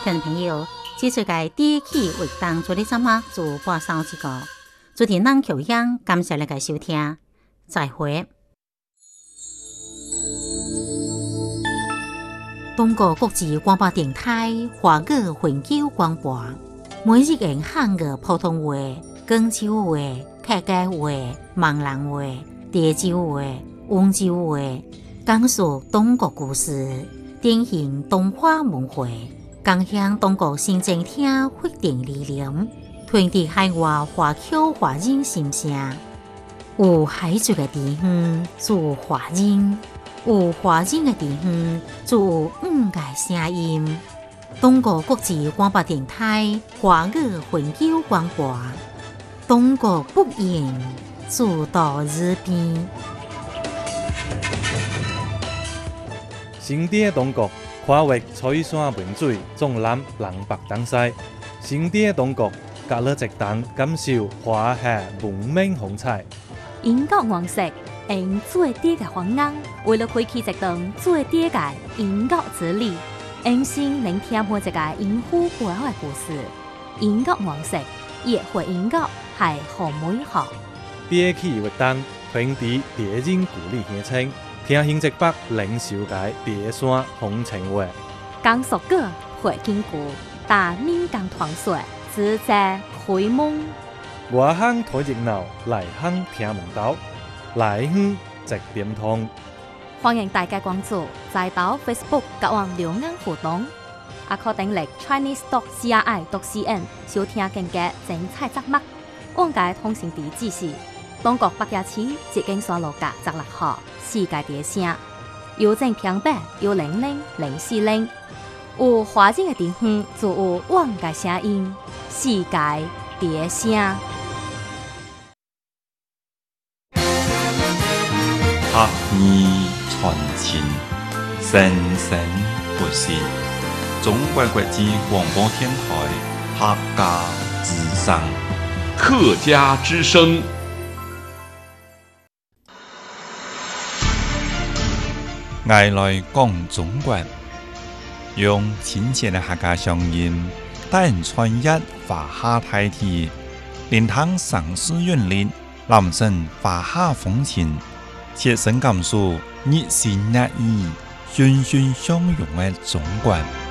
听众朋友，这次嘅第一期活动做啲什么就播上一个，主持人乔央，感谢你嘅收听，再会。中国国际广播电台华语环球广播，每日用汉语普通话、广州话、客家话、闽南话、潮州话、温州话，讲述中国故事，典型东华文化，共享中国新政厅发展理念，传递海外华侨华人心声。有海族嘅地方做华人，有华人嘅地方做五个声音。中国国际广播电台华语环球广播，中国不言，主到日边。 新店中国跨越彩山文水，纵览南北东西。新店中国隔了一档，感受华夏文明风采。 英国黄色用最低嘅方案，为了开启一档最低嘅英国之旅，用心聆听每一个英虎背后嘅故事。英国黄色也会英国系好美好。 第一期活动传递地人故里乡情，听新北北领袖界第山风情话。 讲述过会经过，但闽港团水只在开蒙。 外乡睇热闹，内乡听门道，内乡直点通。 欢迎大家关注在岛 Facebook 甲网留言互动，也可登录 chinese.cri.cn 收听更加精彩节目。往界通讯地址是中国北野市捷径山路甲16号世界地城，邮政平板1000400。有华人的地方就有往界声音，世界地城。 客语传情，生生不息。中国国际广播电台客家之声， 客家之声。 爱来讲中国，用亲切的客家乡音，带人传译华夏大体，连通城市韵律，南省华夏风情。切身感受热情热意、欣欣相融的中国。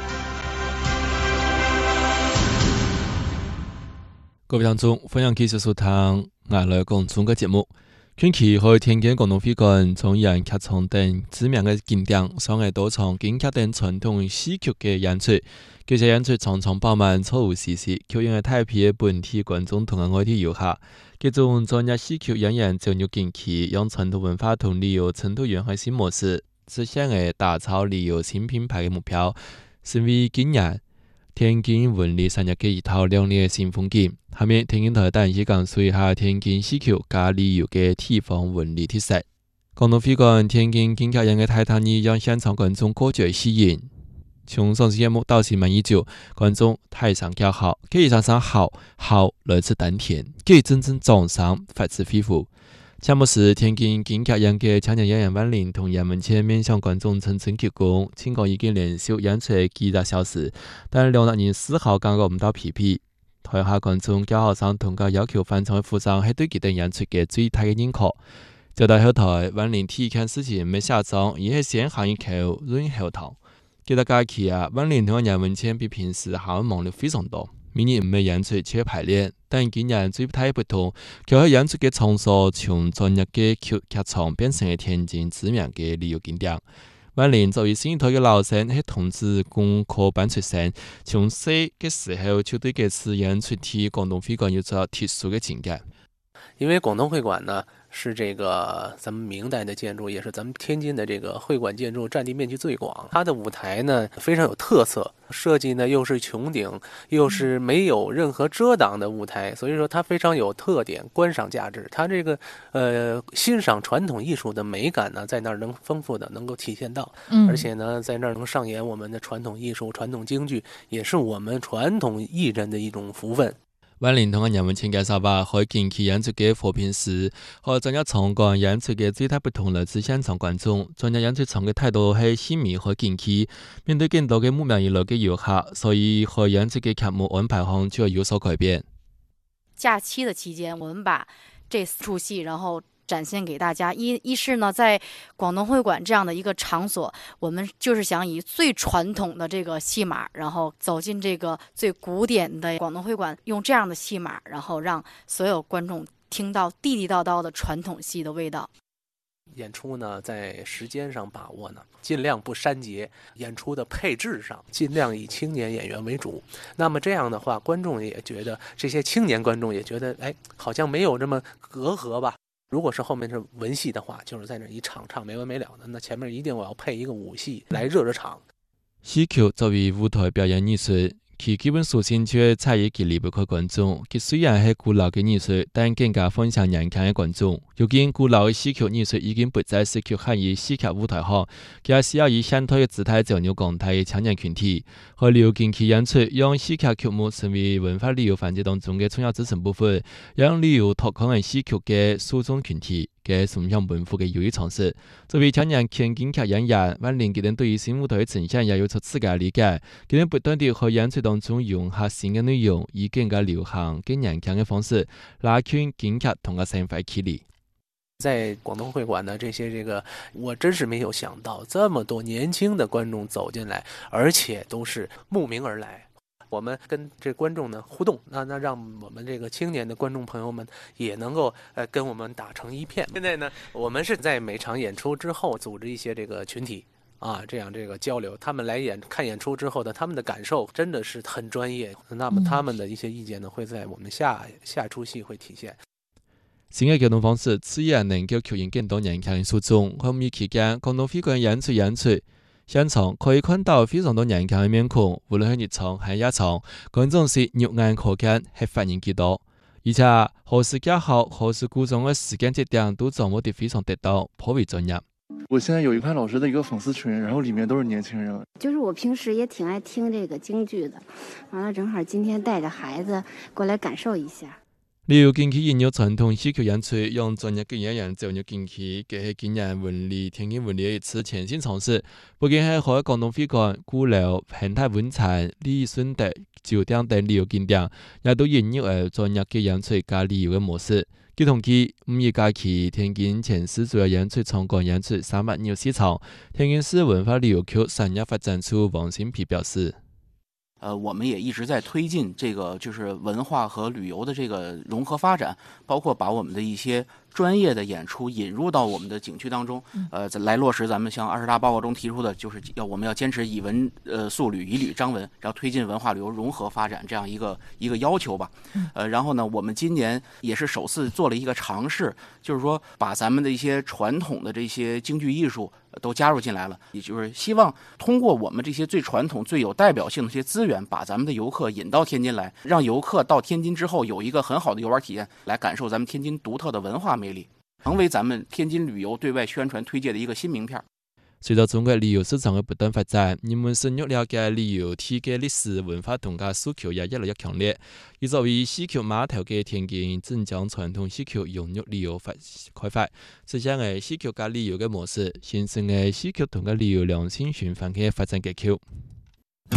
各位听众，欢迎继续收听《爱来讲中国》节目。近期可以听见广东会馆从演剧场等知名的景点，上海多场京剧等传统戏曲的演出。这些演出常常饱满，错误时事，吸引了大批本地观众同外地游客。这种专业戏曲演员进入近期，让传统文化同旅游程度融合新模式，实现了打造旅游新品牌的目标。身为今年天津文旅产业嘅一套亮丽的新风景。下面天津台带一讲述一下天津戏曲加旅游嘅地方文旅特色。广东会馆天津京剧人嘅泰坦尼让现场观众感觉吸引。从上次节目到前晚已久，观众台上叫好，给上上好来自丹田，给真正掌上发自肺腑。节目时，天津京剧人嘅青年演员万玲同杨文谦面向观众层层鞠躬，尽管已经连续演出几个小时，但两人丝毫感觉唔到疲惫。台下观众叫好声同个要求翻唱嘅副上系对佢哋演出嘅最大嘅认可。就到後台，萬年體看事情沒下裝，而係先行一口潤後頭。記得假期啊，萬年同楊文謙比平時還要忙得非常多，每年唔係演出且排練，但今年最大不同，佢喺演出嘅場所從專業嘅劇場變成係天津知名嘅旅遊景點。萬年作為新台嘅老生，喺同志功課班出身，從細嘅時候就對這次演出替廣東會館有着特殊嘅情感。 因为广东会馆呢是这个咱们明代的建筑，也是咱们天津的这个会馆建筑占地面积最广。它的舞台呢非常有特色，设计呢又是穹顶，又是没有任何遮挡的舞台，所以说它非常有特点，观赏价值。它这个欣赏传统艺术的美感呢，在那儿能丰富的能够体现到，而且呢在那儿能上演我们的传统艺术、传统京剧，也是我们传统艺人的一种福分。 万灵同嘅人文請介紹吧，可以近期演出嘅和平時和昨日場館演出嘅最大不同來自現場觀眾。昨日演出場嘅態度係鮮明和近期，面對更多嘅慕名而來嘅遊客，所以和演出嘅劇目安排上就要有所改變。 假期的期間，我們把這4出戲，然後展現給大家。一是呢，在廣東會館這樣的一個場所，我們就是想以最傳統的這個戲碼，然後走進這個最古典的廣東會館，用這樣的戲碼，然後讓所有觀眾聽到地地道道的傳統戲的味道。 演出呢，在時間上把握呢，盡量不刪節；演出的配置上，盡量以青年演員為主。那麼這樣的話，觀眾也覺得這些青年觀眾也覺得，哎，好像沒有這麼隔閡吧。如果是後面是文戲的話，就是在那一場唱沒完沒了的，那前面一定我要配一個武戲來熱場。 戲劇作為舞台表演藝術，其基本屬性就係在於佢離不開觀眾。佢雖然係古老嘅藝術，但更加分享年輕嘅觀眾。如今古老嘅戲劇藝術已經不再是局限於戲劇舞台上，佢係需要以現代嘅姿態走入廣大嘅青年群體。和利用近期演出，讓戲劇劇目成為文化旅遊環節當中嘅重要組成部分，讓旅遊拓寬嘅戲劇嘅受眾群體嘅崇尚文化嘅有益嘗試。作為青年看京劇演員，萬靈佢哋對於新舞台嘅呈現也有出自己嘅理解，佢哋不斷地喺演出當中融合新嘅內容，以更加流行、更年輕嘅方式拉近京劇同個生活距離。 在廣東會館的這個，我真是沒有想到這麼多年輕的觀眾走進來，而且都是慕名而來。我們跟這觀眾呢互動，那讓我們這個青年的觀眾朋友們也能夠跟我們打成一片。現在呢，我們是在每場演出之後組織一些這個群體啊，這樣這個交流。他們來看演出之後的他們的感受真的是很專業。那麼他們的一些意見呢，會在我們下出戲會體現。 新嘅交通方式自然能夠吸引更多年輕人受眾。喺五一期間，廣東會館演出現場可以看到非常多年輕嘅面孔，無論係日場還是夜場，觀眾是肉眼可見，係反應幾多。而且何時結合、何時鼓掌嘅時間節點都掌握得非常得當，頗為專業。 我現在有一塊老師的一個粉絲群，然後裡面都是年輕人。 就是我平時也挺愛聽這個京劇的，完了正好今天帶着孩子過來感受一下。 利用近期引入傳統戲劇演出，讓專業嘅演員走入近期嘅係今年文理天津文理嘅一次全新嘗試。不僅係喺廣東會館、鼓樓、恒泰文產、利順德酒店等旅遊景點，也都引入咗專業嘅演出加旅遊嘅模式。據統計，五一假期天津前市主要演出場館演出364場。天津市文化旅遊局產業發展處王新皮表示。 我們也一直在推進這個就是文化和旅遊的這個融合發展，包括把我們的一些專業的演出引入到我們的景區當中，來落實咱們像20大報告中提出的，就是我們要堅持以文塑旅，以旅彰文，然後推進文化旅遊融合發展這樣一個要求吧。然後呢，我們今年也是首次做了一個嘗試，就是說把咱們的一些傳統的這些京劇藝術都加入進來了，也就是希望通過我們這些最傳統、最有代表性的這些資源，把咱們的遊客引到天津來，讓遊客到天津之後有一個很好的遊玩體驗，來感受咱們天津獨特的文化魅力，成為咱們天津旅遊對外宣傳推介的一個新名片。 隨着中國旅遊市場嘅不斷發展，人們深入了解旅遊體嘅歷史文化同嘅訴求也越來越強烈。而作為戲曲碼頭嘅天津，正將傳統戲曲融入旅遊開發，實現嘅戲曲加旅遊嘅模式，形成嘅戲曲同嘅旅遊良性循環嘅發展結構。